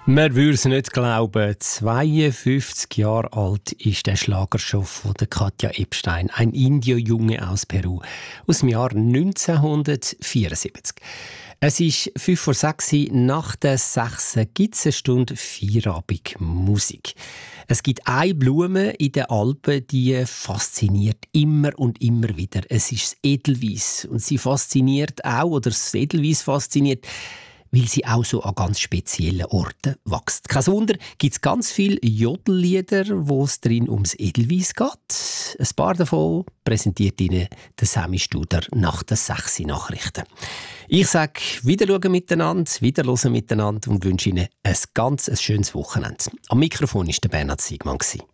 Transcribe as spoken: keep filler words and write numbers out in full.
Man würde es nicht glauben, zweiundfünfzig Jahre alt ist der Schlager schon von der Katja Epstein, ein Indie-Junge aus Peru, aus dem Jahr neunzehnhundertvierundsiebzig. Es ist fünf vor sechs, nach der sechs gibt es eine Stunde Feierabend Musik. Es gibt eine Blume in den Alpen, die fasziniert immer und immer wieder. Es ist das Edelweiss. Und sie fasziniert auch, oder das Edelweiss fasziniert, weil sie auch so an ganz speziellen Orten wächst. Kein Wunder, gibt es ganz viele Jodellieder, wo es drin ums Edelweiss geht. Ein paar davon präsentiert Ihnen der Sammy Studer nach den sechs Nachrichten. Ich sage, wieder schauen miteinander, wieder hören miteinander und wünsche Ihnen ein ganz ein schönes Wochenende. Am Mikrofon war der Bernhard Siegmann.